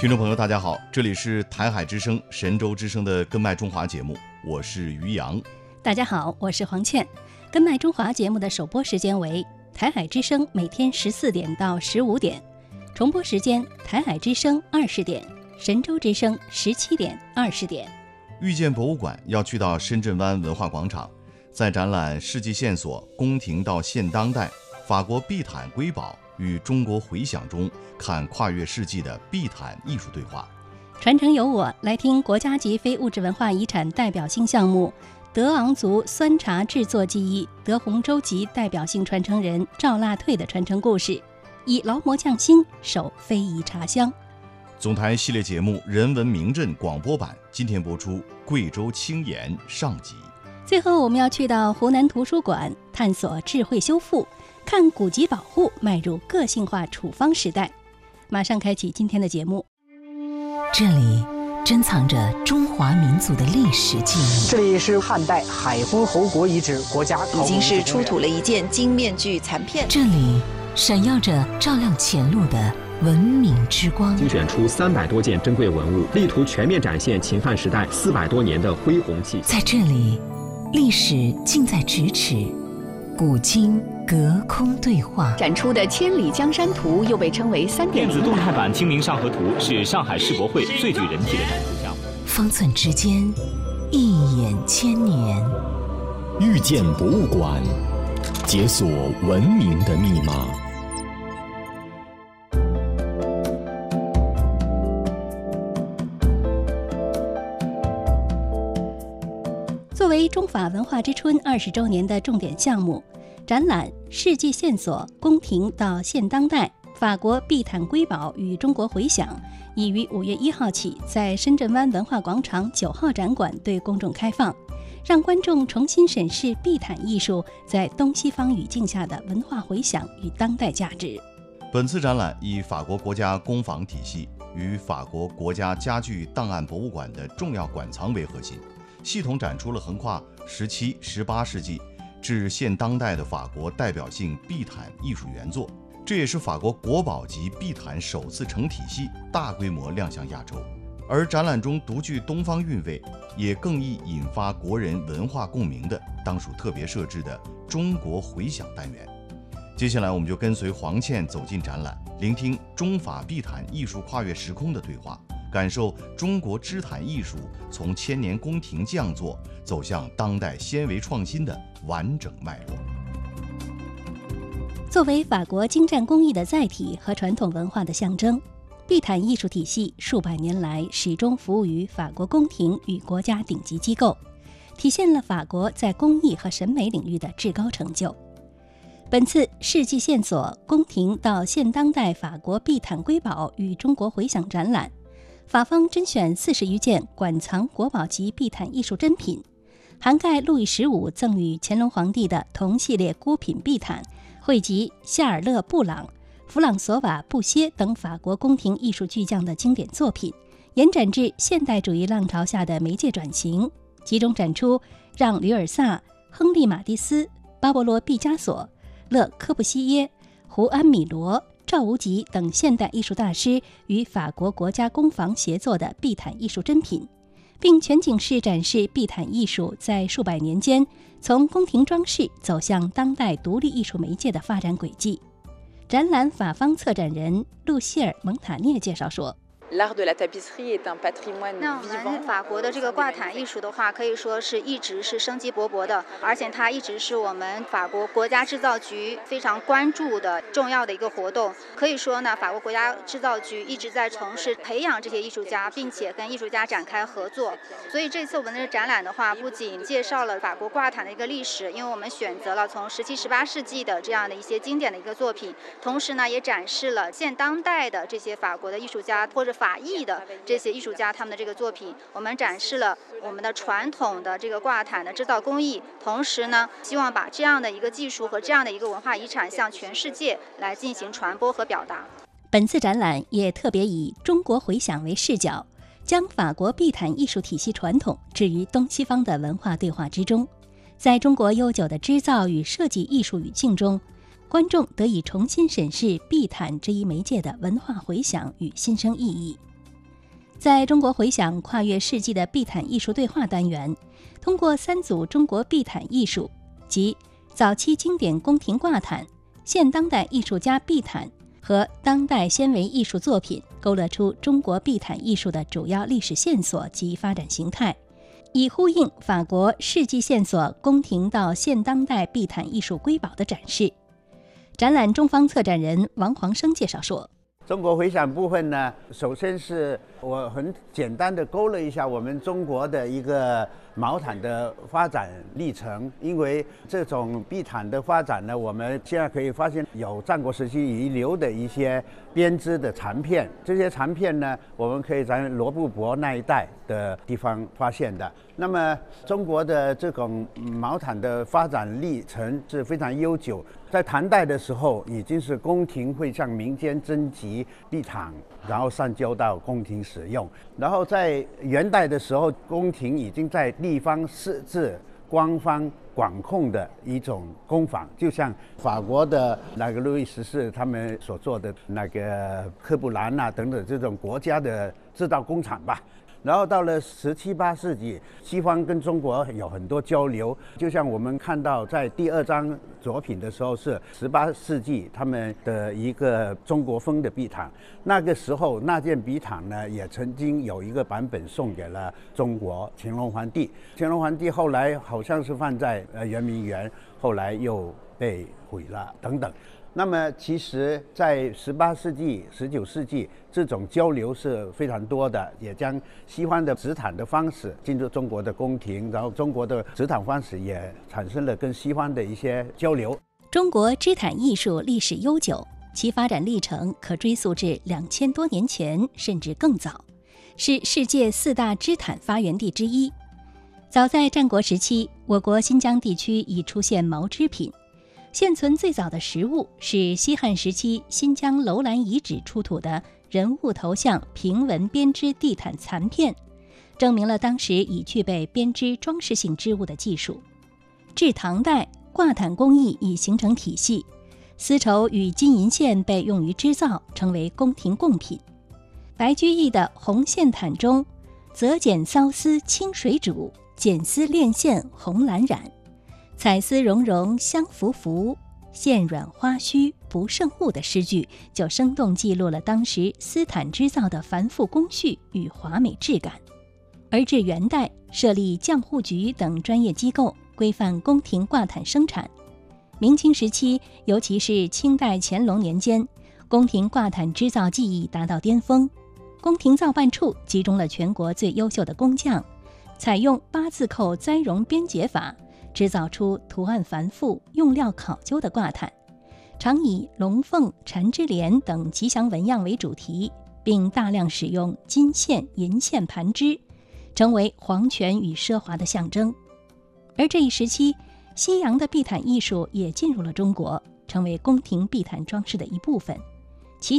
听众朋友大家好，这里是台海之声神州之声的根脉中华节目，我是于洋。 大家好，我是黄倩。根脉中华节目的首播时间为台海之声每天14点到15点，重播时间台海之声20点，神州之声17点、20点。 遇见博物馆要去到深圳湾文化广场，在展览世纪线索宫廷到现当代，法国碧潭瑰宝与中国回响中看跨越世纪的碧潭艺术对话。 传承由我来听国家级非物质文化遗产代表性项目德昂族酸茶制作技艺德宏州籍代表性传承人赵腊退的传承故事，以劳模匠心守非遗茶香。 总台系列节目人文名镇广播版今天播出贵州青岩上集。 最后我们要去到湖南图书馆探索智慧修复，看古籍保护迈入个性化处方时代。马上开启今天的节目。 这里珍藏着中华民族的历史记忆， 这里是汉代海昏侯国遗址国家已经是出土了一件金面具残片， 这里闪耀着照亮前路的文明之光， 精选出300多件珍贵文物，力图全面展现秦汉时代400多年的恢弘气息。 在这里，历史近在咫尺，古今隔空对话。 展出的《千里江山图》又被称为3.0 电子动态版《清明上河图》是上海世博会最具人气的展出项目。 方寸之间，一眼千年。 遇见博物馆，解锁文明的密码。 作为中法文化之春20周年的重点项目，展览世纪线索宫廷到现当代法国碧潭瑰宝与中国回响已于5月1号起在深圳湾文化广场9号展馆对公众开放，让观众重新审视碧潭艺术在东西方语境下的文化回响与当代价值。 本次展览以法国国家工坊体系与法国国家家具档案博物馆的重要馆藏为核心，系统展出了横跨17、18世纪至现当代的法国代表性碧潭艺术原作，这也是法国国宝级碧潭首次成体系大规模亮相亚洲。而展览中独具东方韵味，也更易引发国人文化共鸣的，当属特别设置的中国回响单元。接下来我们就跟随黄倩走进展览，聆听中法碧潭艺术跨越时空的对话，感受中国织坛艺术从千年宫廷匠作走向当代纤维创新的完整脉络。 作为法国精湛工艺的载体和传统文化的象征，碧潭艺术体系数百年来始终服务于法国宫廷与国家顶级机构，体现了法国在工艺和审美领域的至高成就。本次世纪线索宫廷到现当代法国碧潭瑰宝与中国回响展览，法方甄选40余件馆藏国宝级碧潭艺术珍品，涵盖路易15赠予乾隆皇帝的同系列孤品碧潭，汇集夏尔勒·布朗、弗朗索瓦·布歇等法国宫廷艺术巨匠的经典作品，延展至现代主义浪潮下的媒介转型，集中展出让·吕尔萨、亨利·马蒂斯、巴勃罗·毕加索、勒科布西耶、胡安·米罗、赵无极等现代艺术大师与法国国家工坊协作的碧潭艺术珍品，并全景式展示碧潭艺术在数百年间从宫廷装饰走向当代独立艺术媒介的发展轨迹。展览法方策展人露西尔·蒙塔涅介绍说， 那我们法国的这个挂毯艺术的话，可以说是一直是生机勃勃的，而且它一直是我们法国国家制造局非常关注的重要的一个活动。可以说呢，法国国家制造局一直在从事培养这些艺术家，并且跟艺术家展开合作。所以这次我们的展览的话，不仅介绍了法国挂毯的一个历史，因为我们选择了从17、18世纪的这样的一些经典的一个作品，同时呢，也展示了现当代的这些法国的艺术家或者法裔的这些艺术家他们的这个作品，我们展示了我们的传统的这个挂毯的制造工艺，同时呢，希望把这样的一个技术和这样的一个文化遗产向全世界来进行传播和表达。 本次展览也特别以中国回响为视角，将法国碧潭艺术体系传统置于东西方的文化对话之中，在中国悠久的织造与设计艺术语境中，观众得以重新审视碧潭这一媒介的文化回响与新生意义。 在中国回响跨越世纪的地毯艺术对话单元，通过3组中国地毯艺术，即早期经典宫廷挂毯、现当代艺术家地毯和当代纤维艺术作品，勾勒出中国地毯艺术的主要历史线索及发展形态，以呼应法国世纪线索宫廷到现当代地毯艺术瑰宝的展示。展览中方策展人王煌生介绍说， 中国回响部分呢，首先是我很简单的勾勒一下我们中国的一个毛毯的发展历程。因为这种地毯的发展呢，我们现在可以发现有战国时期遗留的一些编织的残片，这些残片呢，我们可以在罗布泊那一带的地方发现的。那么中国的这种毛毯的发展历程是非常悠久，在唐代的时候已经是宫廷会向民间征集地毯，然后上交到宫廷使用。然后在元代的时候，宫廷已经在地方设置官方管控的一种工坊，就像法国的那个路易14他们所做的那个科布兰啊等等这种国家的制造工厂吧。然后到了17、18世纪，西方跟中国有很多交流，就像我们看到在第2章作品的时候是18世纪他们的一个中国风的地毯。那个时候那件地毯呢，也曾经有一个版本送给了中国乾隆皇帝。乾隆皇帝后来好像是放在圆明园，后来又被毁了等等。那么其实在18世纪、19世纪这种交流是非常多的，也将西方的织毯的方式进入中国的宫廷，然后中国的织毯方式也产生了跟西方的一些交流。 中国织毯艺术历史悠久，其发展历程可追溯至2000多年前，甚至更早，是世界4大织毯发源地之一。早在战国时期，我国新疆地区已出现毛织品。现存最早的实物是西汉时期新疆楼兰遗址出土的人物头像平纹编织地毯残片，证明了当时已具备编织装饰性织物的技术。至唐代，挂毯工艺已形成体系，丝绸与金银线被用于织造，成为宫廷贡品。白居易的《红线毯》中，则剪骚丝清水煮，剪丝炼线红蓝染。彩丝融融香浮浮，线软花虚不胜物的诗句，就生动记录了当时丝毯织造的繁复工序与华美质感。而至元代，设立匠户局等专业机构，规范宫廷挂毯生产。明清时期，尤其是清代乾隆年间，宫廷挂毯织造技艺达到巅峰。宫廷造办处集中了全国最优秀的工匠，采用8字扣栽绒编结法，制造出图案繁复、用料考究的挂毯，常以龙凤、缠枝莲等吉祥纹样为主题，并大量使用金线、银线盘织，成为皇权与奢华的象征。而这一时期，西洋的地毯艺术也进入了中国，成为宫廷地毯装饰的一部分。